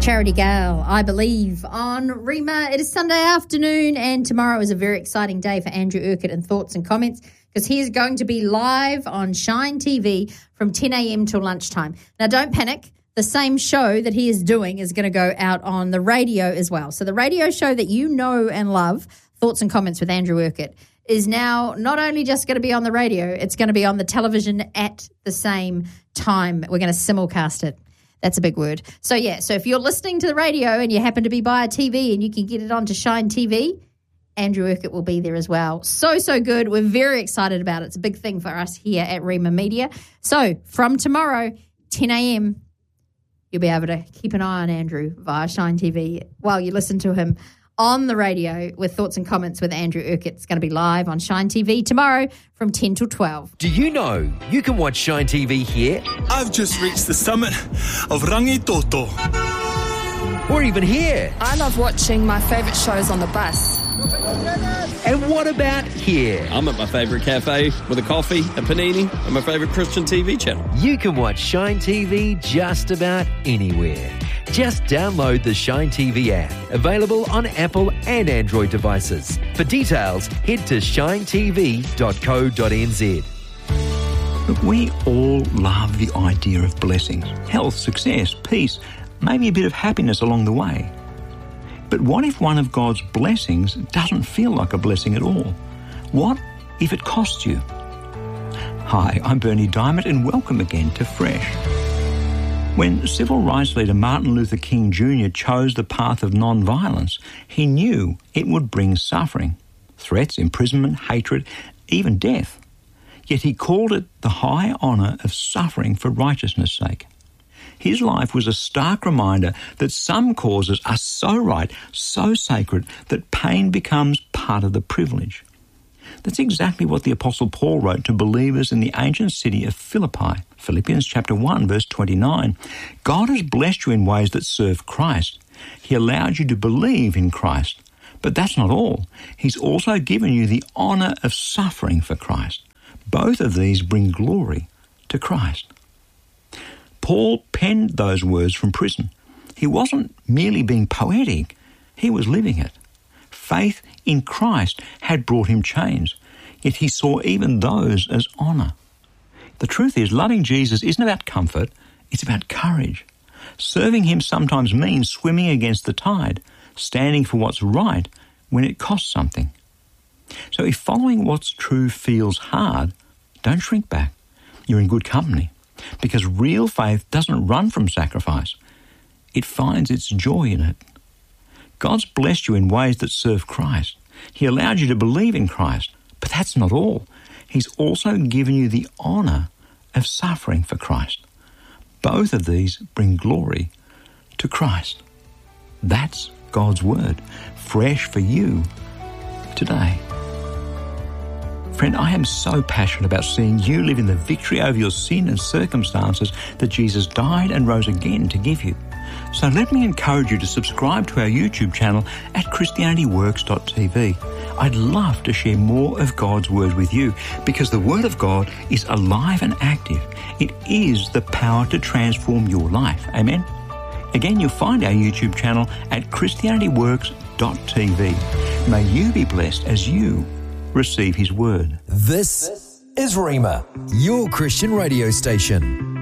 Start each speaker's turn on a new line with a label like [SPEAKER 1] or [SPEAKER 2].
[SPEAKER 1] Charity Gale, I believe, on Rima. It is Sunday afternoon, and tomorrow is a very exciting day for Andrew Urquhart and Thoughts and Comments, because he is going to be live on Shine TV from 10 a.m. till lunchtime. Now, don't panic. The same show that he is doing is going to go out on the radio as well. So the radio show that you know and love, Thoughts and Comments with Andrew Urquhart, is now not only just going to be on the radio, it's going to be on the television at the same time. We're going to simulcast it. That's a big word. So, yeah, so if you're listening to the radio and you happen to be by a TV and you can get it onto Shine TV, Andrew Urquhart will be there as well. So good. We're very excited about it. It's a big thing for us here at Rima Media. So, from tomorrow, 10 a.m., you'll be able to keep an eye on Andrew via Shine TV while you listen to him on the radio with Thoughts and Comments with Andrew Urquhart. It's going to be live on Shine TV tomorrow from 10 till 12.
[SPEAKER 2] Do you know you can watch Shine TV here?
[SPEAKER 3] I've just reached the summit of Rangitoto.
[SPEAKER 2] Or even here.
[SPEAKER 4] I love watching my favourite shows on the bus.
[SPEAKER 2] And what about here?
[SPEAKER 5] I'm at my favourite cafe with a coffee, a panini, and my favourite Christian TV channel.
[SPEAKER 2] You can watch Shine TV just about anywhere. Just download the Shine TV app, available on Apple and Android devices. For details, head to shinetv.co.nz.
[SPEAKER 6] Look, we all love the idea of blessings, health, success, peace, maybe a bit of happiness along the way. But what if one of God's blessings doesn't feel like a blessing at all? What if it costs you? Hi, I'm Bernie Diamond, and welcome again to Fresh. When civil rights leader Martin Luther King Jr. chose the path of non-violence, he knew it would bring suffering, threats, imprisonment, hatred, even death. Yet he called it the high honour of suffering for righteousness' sake. His life was a stark reminder that some causes are so right, so sacred, that pain becomes part of the privilege. That's exactly what the Apostle Paul wrote to believers in the ancient city of Philippi. Philippians chapter 1, verse 29. God has blessed you in ways that serve Christ. He allowed you to believe in Christ. But that's not all. He's also given you the honour of suffering for Christ. Both of these bring glory to Christ. Paul penned those words from prison. He wasn't merely being poetic, he was living it. Faith in Christ had brought him change, yet he saw even those as honour. The truth is, loving Jesus isn't about comfort, it's about courage. Serving him sometimes means swimming against the tide, standing for what's right when it costs something. So if following what's true feels hard, don't shrink back. You're in good company. Because real faith doesn't run from sacrifice. It finds its joy in it. God's blessed you in ways that serve Christ. He allowed you to believe in Christ. But that's not all. He's also given you the honour of suffering for Christ. Both of these bring glory to Christ. That's God's word, fresh for you today. Friend, I am so passionate about seeing you live in the victory over your sin and circumstances that Jesus died and rose again to give you. So let me encourage you to subscribe to our YouTube channel at ChristianityWorks.tv. I'd love to share more of God's Word with you, because the Word of God is alive and active. It is the power to transform your life. Amen? Again, you'll find our YouTube channel at ChristianityWorks.tv. May you be blessed as you receive His Word.
[SPEAKER 2] This is Rima, your Christian radio station.